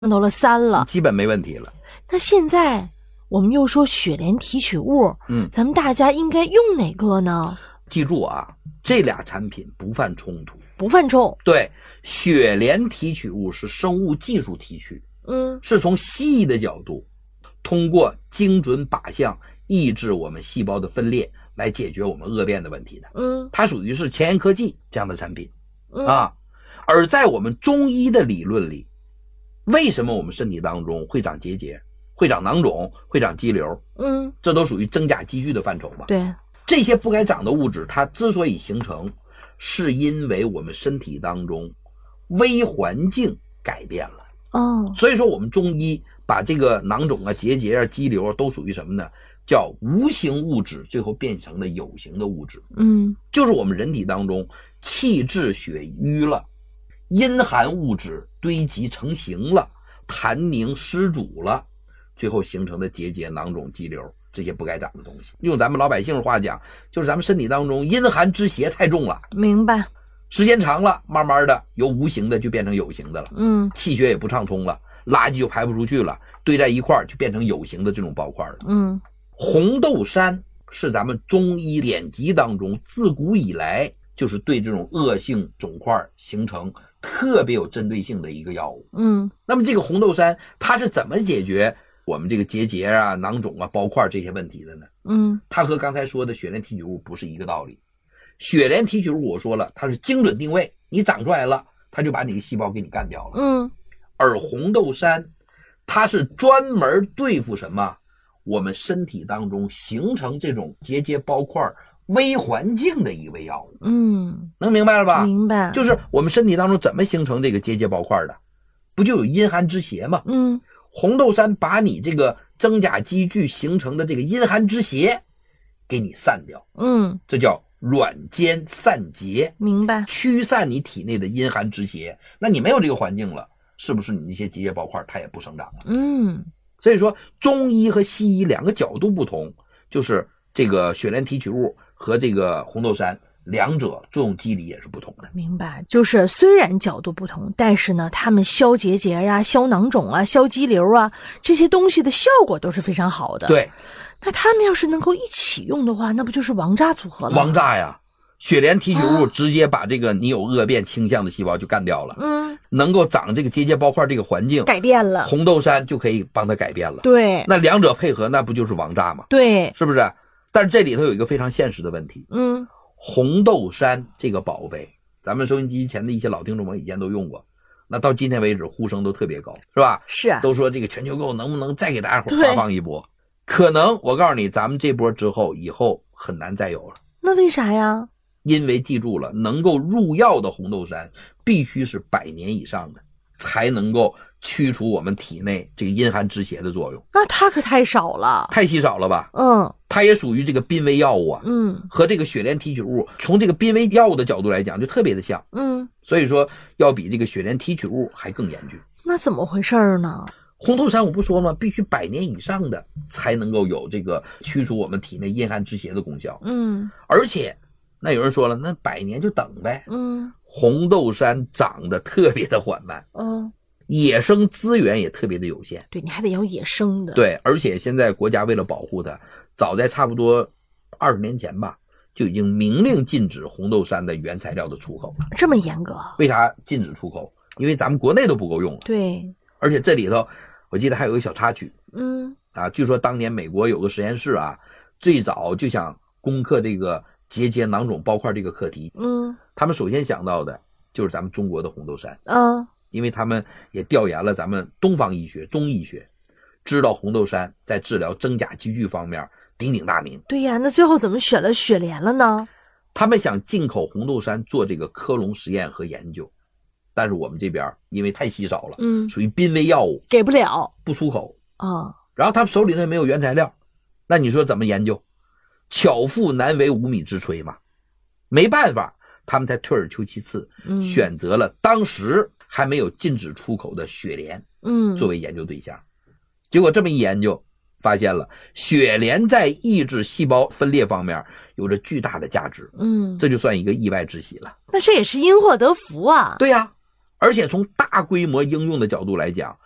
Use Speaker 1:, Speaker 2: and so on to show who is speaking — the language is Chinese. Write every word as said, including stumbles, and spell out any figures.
Speaker 1: 到了三了，
Speaker 2: 基本没问题了。
Speaker 1: 那现在我们又说血联提取物，
Speaker 2: 嗯，
Speaker 1: 咱们大家应该用哪个呢？
Speaker 2: 记住啊，这俩产品不犯冲突，
Speaker 1: 不犯冲。
Speaker 2: 对，血联提取物是生物技术提取，
Speaker 1: 嗯，
Speaker 2: 是从西医的角度，通过精准靶向抑制我们细胞的分裂来解决我们恶变的问题的。
Speaker 1: 嗯，
Speaker 2: 它属于是前沿科技这样的产品、
Speaker 1: 嗯、
Speaker 2: 啊。而在我们中医的理论里，为什么我们身体当中会长结节，会长囊肿，会长肌瘤？
Speaker 1: 嗯，
Speaker 2: 这都属于真假积聚的范畴嘛。
Speaker 1: 对，
Speaker 2: 这些不该长的物质，它之所以形成，是因为我们身体当中微环境改变了。
Speaker 1: 哦，
Speaker 2: 所以说我们中医把这个囊肿啊、结节啊、肌瘤都属于什么呢？叫无形物质最后变成的有形的物质。
Speaker 1: 嗯，
Speaker 2: 就是我们人体当中气滞血瘀了，阴寒物质堆积成形了，痰凝湿阻了，最后形成的结节、囊肿、肌瘤，这些不该长的东西。用咱们老百姓的话讲，就是咱们身体当中阴寒之邪太重了。
Speaker 1: 明白。
Speaker 2: 时间长了，慢慢的由无形的就变成有形的了。
Speaker 1: 嗯，
Speaker 2: 气血也不畅通了，垃圾就排不出去了，堆在一块儿就变成有形的这种包块了。
Speaker 1: 嗯，
Speaker 2: 红豆杉是咱们中医典籍当中自古以来就是对这种恶性肿块形成特别有针对性的一个药物。
Speaker 1: 嗯，
Speaker 2: 那么这个红豆杉它是怎么解决我们这个结节啊、囊肿啊、包块这些问题的呢？
Speaker 1: 嗯，
Speaker 2: 它和刚才说的血联提取物不是一个道理。血联提取物我说了，它是精准定位，你长出来了，它就把你的细胞给你干掉了。
Speaker 1: 嗯，
Speaker 2: 而红豆杉它是专门对付什么？我们身体当中形成这种结节包块微环境的一味药物。
Speaker 1: 嗯，
Speaker 2: 能明白了吧？
Speaker 1: 明白。
Speaker 2: 就是我们身体当中怎么形成这个结节包块的？不就有阴寒之邪吗？
Speaker 1: 嗯，
Speaker 2: 红豆杉把你这个真假积聚形成的这个阴寒之邪给你散掉。
Speaker 1: 嗯，
Speaker 2: 这叫软坚散结，
Speaker 1: 明白。
Speaker 2: 驱散你体内的阴寒之邪。那你没有这个环境了，是不是你那些结节包块它也不生长了？
Speaker 1: 嗯，
Speaker 2: 所以说中医和西医两个角度不同，就是这个血联提取物和这个红豆杉两者作用机理也是不同的。
Speaker 1: 明白。就是虽然角度不同，但是呢他们消结节啊、消囊肿啊、消肌瘤啊，这些东西的效果都是非常好的。
Speaker 2: 对，
Speaker 1: 那他们要是能够一起用的话，那不就是王炸组合了？
Speaker 2: 王炸呀！血联提取物直接把这个你有恶变倾向的细胞就干掉了。
Speaker 1: 嗯，
Speaker 2: 能够长这个结节包块这个环境
Speaker 1: 改变了，
Speaker 2: 红豆杉就可以帮它改变了。
Speaker 1: 对，
Speaker 2: 那两者配合，那不就是王炸吗？
Speaker 1: 对，
Speaker 2: 是不是？但是这里头有一个非常现实的问题。
Speaker 1: 嗯，
Speaker 2: 红豆杉这个宝贝，咱们收音机前的一些老听众们以前都用过，那到今天为止呼声都特别高，是吧？
Speaker 1: 是啊，
Speaker 2: 都说这个全球购能不能再给大家伙发放一波？可能我告诉你，咱们这波之后以后很难再有了。
Speaker 1: 那为啥呀？
Speaker 2: 因为记住了，能够入药的红豆杉必须是百年以上的，才能够驱除我们体内这个阴寒之邪的作用。
Speaker 1: 那它可太少了，
Speaker 2: 太稀少了吧？
Speaker 1: 嗯，
Speaker 2: 它也属于这个濒危药物啊。
Speaker 1: 嗯，
Speaker 2: 和这个血联提取物从这个濒危药物的角度来讲就特别的像。
Speaker 1: 嗯，
Speaker 2: 所以说要比这个血联提取物还更严峻。
Speaker 1: 那怎么回事呢？
Speaker 2: 红豆杉我不说了吗？必须百年以上的才能够有这个驱除我们体内阴寒之邪的功效。
Speaker 1: 嗯，
Speaker 2: 而且那有人说了，那百年就等呗。
Speaker 1: 嗯，
Speaker 2: 红豆杉长得特别的缓慢，
Speaker 1: 嗯，
Speaker 2: 野生资源也特别的有限。
Speaker 1: 对，你还得要野生的。
Speaker 2: 对，而且现在国家为了保护它，早在差不多二十年前吧，就已经明令禁止红豆杉的原材料的出口了。
Speaker 1: 这么严格？
Speaker 2: 为啥禁止出口？因为咱们国内都不够用了。
Speaker 1: 对，
Speaker 2: 而且这里头我记得还有一个小插曲。
Speaker 1: 嗯，
Speaker 2: 啊，据说当年美国有个实验室啊，最早就想攻克这个结节囊肿包块这个课题。
Speaker 1: 嗯，
Speaker 2: 他们首先想到的就是咱们中国的红豆杉。
Speaker 1: 嗯，
Speaker 2: 因为他们也调研了咱们东方医学、中医学，知道红豆杉在治疗真假积聚方面鼎鼎大名。
Speaker 1: 对呀，那最后怎么选了血联了呢？
Speaker 2: 他们想进口红豆杉做这个科隆实验和研究，但是我们这边因为太稀少了，
Speaker 1: 嗯，
Speaker 2: 属于濒危药物，
Speaker 1: 给不了，
Speaker 2: 不出口
Speaker 1: 啊。
Speaker 2: 然后他们手里头也没有原材料，那你说怎么研究？巧妇难为无米之炊嘛，没办法，他们才退而求其次，
Speaker 1: 嗯，
Speaker 2: 选择了当时还没有禁止出口的血联，
Speaker 1: 嗯，
Speaker 2: 作为研究对象。结果这么一研究，发现了血联在抑制细胞分裂方面有着巨大的价值。
Speaker 1: 嗯，
Speaker 2: 这就算一个意外之喜了。
Speaker 1: 那这也是因祸得福啊。
Speaker 2: 对呀，而且从大规模应用的角度来讲，